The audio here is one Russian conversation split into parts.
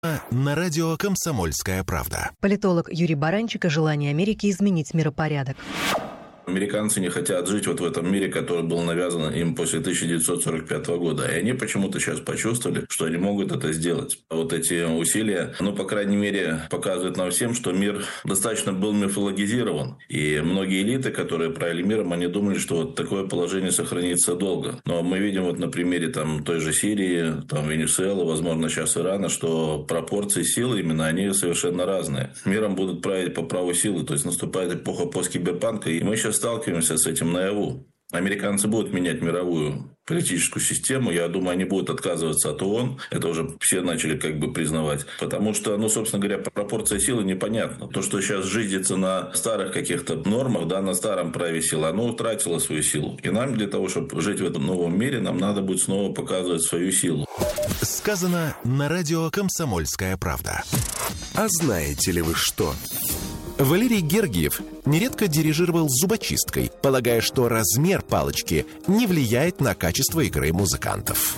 На радио «Комсомольская правда». Политолог Юрий Баранчик о желании Америки изменить миропорядок. Американцы не хотят жить вот в этом мире, который был навязан им после 1945 года. И они почему-то сейчас почувствовали, что они могут это сделать. Вот эти усилия, по крайней мере, показывают нам всем, что мир достаточно был мифологизирован. И многие элиты, которые правили миром, они думали, что вот такое положение сохранится долго. Но мы видим вот на примере той же Сирии, Венесуэлы, возможно, сейчас Ирана, что пропорции силы именно, они совершенно разные. Миром будут править по праву силы. То есть наступает эпоха посткиберпанка, и мы сейчас сталкиваемся с этим наяву. Американцы будут менять мировую политическую систему. Я думаю, они будут отказываться от ООН. Это уже все начали признавать. Потому что, собственно говоря, пропорция силы непонятна. То, что сейчас жизнится на старых каких-то нормах, на старом праве силы, оно утратило свою силу. И нам для того, чтобы жить в этом новом мире, нам надо будет снова показывать свою силу. Сказано на радио «Комсомольская правда». А знаете ли вы что? Валерий Гергиев нередко дирижировал зубочисткой, полагая, что размер палочки не влияет на качество игры музыкантов.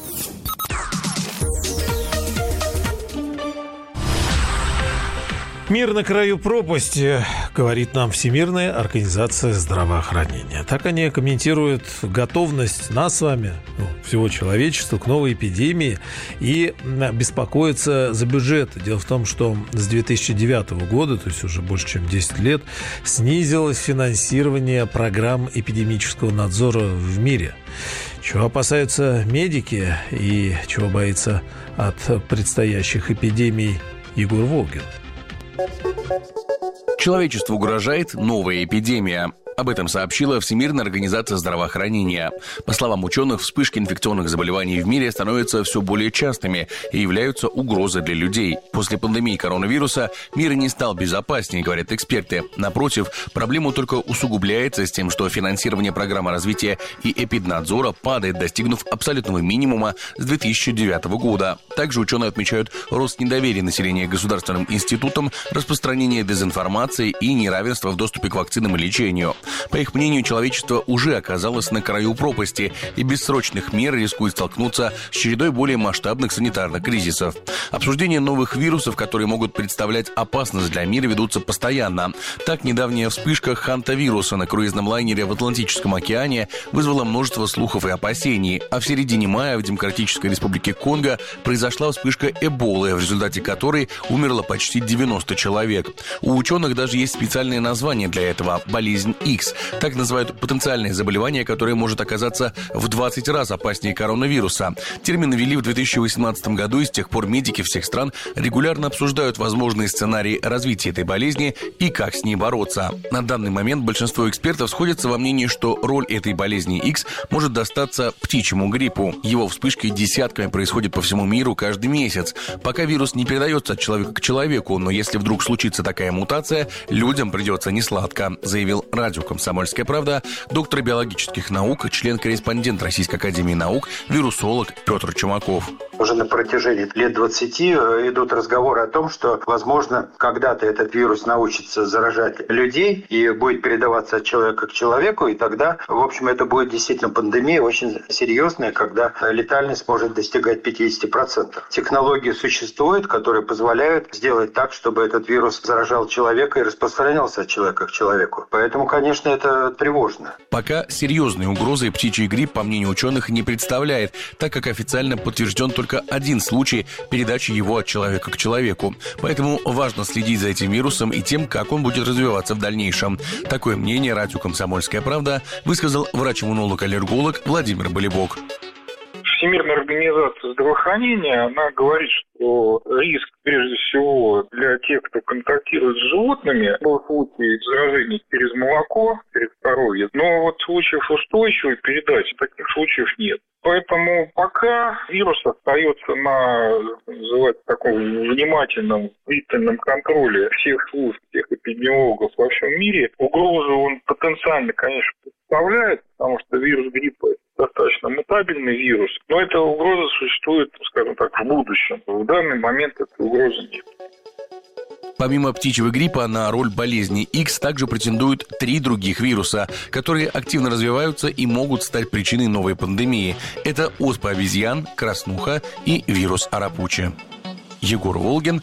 Мир на краю пропасти, говорит нам Всемирная организация здравоохранения. Так они комментируют готовность нас с вами, всего человечества, к новой эпидемии и беспокоятся за бюджет. Дело в том, что с 2009 года, то есть уже больше чем 10 лет, снизилось финансирование программ эпидемического надзора в мире. Чего опасаются медики и чего боится от предстоящих эпидемий Егор Волгин? Человечеству угрожает новая эпидемия. Об этом сообщила Всемирная организация здравоохранения. По словам ученых, вспышки инфекционных заболеваний в мире становятся все более частыми и являются угрозой для людей. После пандемии коронавируса мир не стал безопаснее, говорят эксперты. Напротив, проблема только усугубляется с тем, что финансирование программы развития и эпиднадзора падает, достигнув абсолютного минимума с 2009 года. Также ученые отмечают рост недоверия населения к государственным институтам, распространение дезинформации и неравенство в доступе к вакцинам и лечению. По их мнению, человечество уже оказалось на краю пропасти и без срочных мер рискует столкнуться с чередой более масштабных санитарных кризисов. Обсуждение новых вирусов, которые могут представлять опасность для мира, ведутся постоянно. Так, недавняя вспышка хантавируса на круизном лайнере в Атлантическом океане вызвала множество слухов и опасений. А в середине мая в Демократической Республике Конго произошла вспышка эболы, в результате которой умерло почти 90 человек. У ученых даже есть специальное название для этого – болезнь X. Так называют потенциальное заболевание, которое может оказаться в 20 раз опаснее коронавируса. Термин ввели в 2018 году, и с тех пор медики всех стран регулярно обсуждают возможные сценарии развития этой болезни и как с ней бороться. На данный момент большинство экспертов сходятся во мнении, что роль этой болезни X может достаться птичьему гриппу. Его вспышки десятками происходят по всему миру каждый месяц. Пока вирус не передается от человека к человеку, но если вдруг случится такая мутация, людям придется несладко, заявил радио «Комсомольская правда» доктор биологических наук, член-корреспондент Российской академии наук, вирусолог Петр Чумаков. Уже на протяжении лет 20 идут разговоры о том, что, возможно, когда-то этот вирус научится заражать людей и будет передаваться от человека к человеку, и тогда, в общем, это будет действительно пандемия очень серьезная, когда летальность может достигать 50%. Технологии существуют, которые позволяют сделать так, чтобы этот вирус заражал человека и распространялся от человека к человеку. Поэтому, конечно, это тревожно. Пока серьезной угрозы птичий грипп, по мнению ученых, не представляет, так как официально подтвержден только один случай передачи его от человека к человеку. Поэтому важно следить за этим вирусом и тем, как он будет развиваться в дальнейшем. Такое мнение радио «Комсомольская правда» высказал врач-иммунолог-аллерголог Владимир Болибок. Всемирная организация здравоохранения, она говорит, что риск, прежде всего, для тех, кто контактирует с животными, был случай заражения через молоко, через коровье. Но вот случаев устойчивой передачи таких случаев нет. Поэтому пока вирус остается на, называется, таком внимательном, пристальном контроле всех служб, всех эпидемиологов во всем мире, угрозу он потенциально, конечно, представляет, потому что вирус гриппа – достаточно мутабельный вирус, но эта угроза существует, скажем так, в будущем. В данный момент этой угрозы нет. Помимо птичьего гриппа на роль болезни X также претендуют 3 других вируса, которые активно развиваются и могут стать причиной новой пандемии. Это оспа обезьян, краснуха и вирус арапучи. Егор Волгин,